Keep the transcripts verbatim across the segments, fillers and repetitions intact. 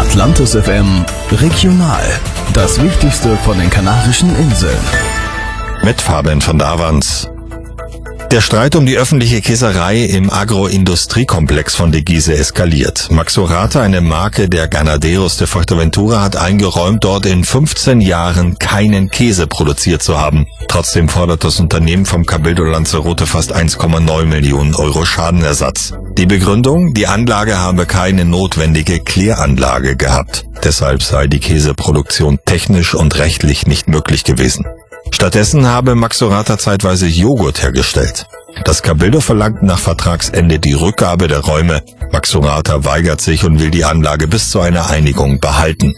Atlantis F M Regional. Das Wichtigste von den Kanarischen Inseln. Mit Fabian von Davans. Der Streit um die öffentliche Käserei im Agroindustriekomplex von De Giese eskaliert. Maxorata, eine Marke der Ganaderos de Fuerteventura, hat eingeräumt, dort in fünfzehn Jahren keinen Käse produziert zu haben. Trotzdem fordert das Unternehmen vom Cabildo Lanzarote fast eins Komma neun Millionen Euro Schadenersatz. Die Begründung: Die Anlage habe keine notwendige Kläranlage gehabt. Deshalb sei die Käseproduktion technisch und rechtlich nicht möglich gewesen. Stattdessen habe Maxorata zeitweise Joghurt hergestellt. Das Cabildo verlangt nach Vertragsende die Rückgabe der Räume. Maxorata weigert sich und will die Anlage bis zu einer Einigung behalten.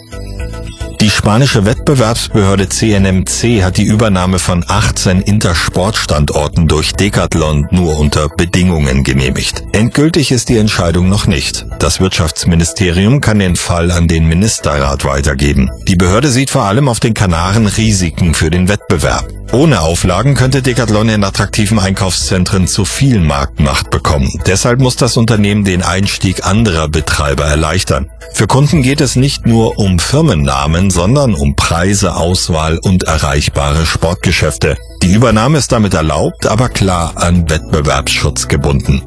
Die spanische Wettbewerbsbehörde C N M C hat die Übernahme von achtzehn Intersportstandorten durch Decathlon nur unter Bedingungen genehmigt. Endgültig ist die Entscheidung noch nicht. Das Wirtschaftsministerium kann den Fall an den Ministerrat weitergeben. Die Behörde sieht vor allem auf den Kanaren Risiken für den Wettbewerb. Ohne Auflagen könnte Decathlon in attraktiven Einkaufszentren zu viel Marktmacht bekommen. Deshalb muss das Unternehmen den Einstieg anderer Betreiber erleichtern. Für Kunden geht es nicht nur um Firmennamen, sondern um Preise, Auswahl und erreichbare Sportgeschäfte. Die Übernahme ist damit erlaubt, aber klar an Wettbewerbsschutz gebunden.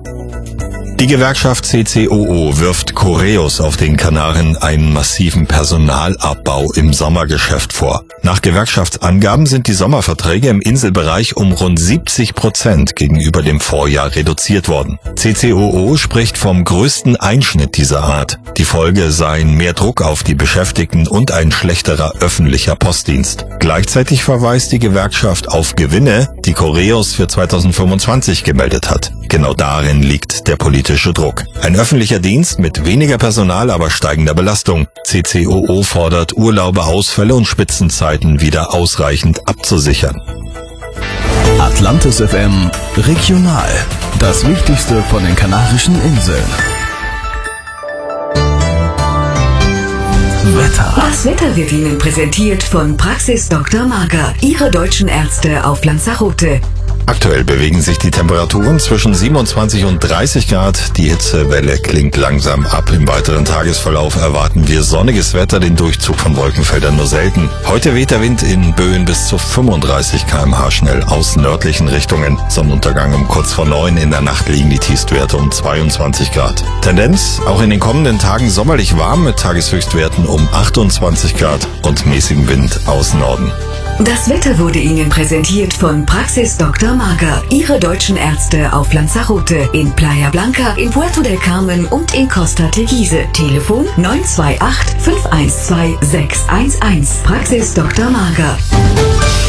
Die Gewerkschaft C C O O wirft Correos auf den Kanaren einen massiven Personalabbau im Sommergeschäft vor. Nach Gewerkschaftsangaben sind die Sommerverträge im Inselbereich um rund siebzig Prozent gegenüber dem Vorjahr reduziert worden. C C O O spricht vom größten Einschnitt dieser Art. Die Folge seien mehr Druck auf die Beschäftigten und ein schlechterer öffentlicher Postdienst. Gleichzeitig verweist die Gewerkschaft auf Gewinne, die Correos für zweitausendfünfundzwanzig gemeldet hat. Genau darin liegt der politische Druck. Ein öffentlicher Dienst mit weniger Personal, aber steigender Belastung. C C O O fordert, Urlaube, Ausfälle und Spitzenzeiten wieder ausreichend abzusichern. Atlantis F M Regional. Das Wichtigste von den Kanarischen Inseln. Wetter. Das Wetter wird Ihnen präsentiert von Praxis Doktor Marker, Ihre deutschen Ärzte auf Lanzarote. Aktuell bewegen sich die Temperaturen zwischen siebenundzwanzig und dreißig Grad. Die Hitzewelle klingt langsam ab. Im weiteren Tagesverlauf erwarten wir sonniges Wetter, den Durchzug von Wolkenfeldern nur selten. Heute weht der Wind in Böen bis zu fünfunddreißig Kilometer pro Stunde schnell aus nördlichen Richtungen. Sonnenuntergang um kurz vor neun. In der Nacht liegen die Tiefstwerte um zweiundzwanzig Grad. Tendenz: auch in den kommenden Tagen sommerlich warm mit Tageshöchstwerten um achtundzwanzig Grad und mäßigem Wind aus Norden. Das Wetter wurde Ihnen präsentiert von Praxis Doktor Marker, Ihre deutschen Ärzte auf Lanzarote, in Playa Blanca, in Puerto del Carmen und in Costa Teguise. Telefon neun zwei acht, fünf eins zwei, sechs eins eins. Praxis Doktor Marker.